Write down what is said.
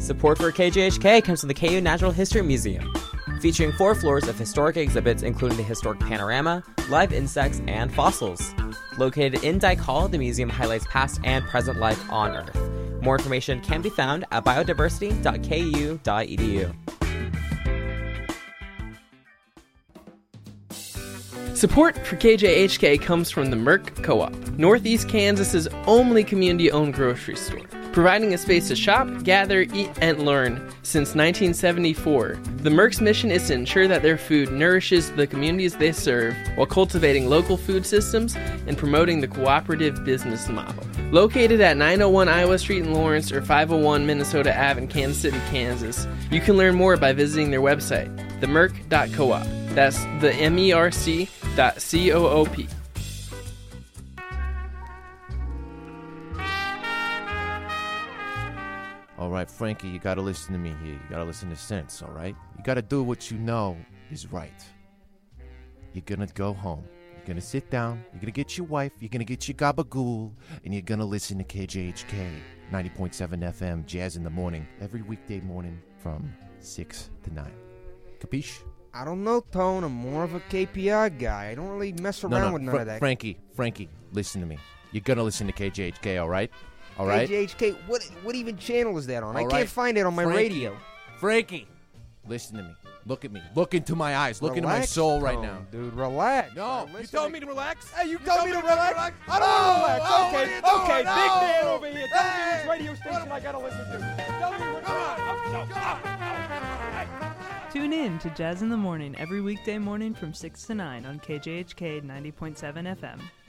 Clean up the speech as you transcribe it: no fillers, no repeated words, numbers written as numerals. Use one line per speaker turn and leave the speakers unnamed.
Support for KJHK comes from the KU Natural History Museum, featuring 4 floors of historic exhibits including the historic panorama, live insects, and fossils. Located in Dyke Hall, the museum highlights past and present life on Earth. More information can be found at biodiversity.ku.edu.
Support for KJHK comes from the Merck Co-op, Northeast Kansas's only community-owned grocery store. Providing a space to shop, gather, eat, and learn since 1974, the Merck's mission is to ensure that their food nourishes the communities they serve while cultivating local food systems and promoting the cooperative business model. Located at 901 Iowa Street in Lawrence or 501 Minnesota Ave in Kansas City, Kansas, you can learn more by visiting their website, themerc.coop. That's the MERC.coop.
All right, Frankie, you got to listen to me here. You got to listen to sense, all right? You got to do what you know is right. You're going to go home. You're going to sit down. You're going to get your wife. You're going to get your gabagool. And you're going to listen to KJHK 90.7 FM, Jazz in the Morning, every weekday morning from 6 to 9. Capiche?
I don't know, Tone. I'm more of a KPI guy. I don't really mess around with none of that.
Frankie, listen to me. You're going to listen to KJHK, all right? All right?
KJHK, what even channel is that on?
All
I can't find it on my radio.
Frankie, listen to me. Look at me. Look into my eyes. Look into my soul right now.
Dude, relax.
No, you told me to relax?
Hey, you told me to relax? I don't want to relax. Okay, big man over here. Tell me which radio station I got to listen to. Tell me which one.
Tune in to Jazz in the Morning every weekday morning from 6 to 9 on KJHK 90.7 FM.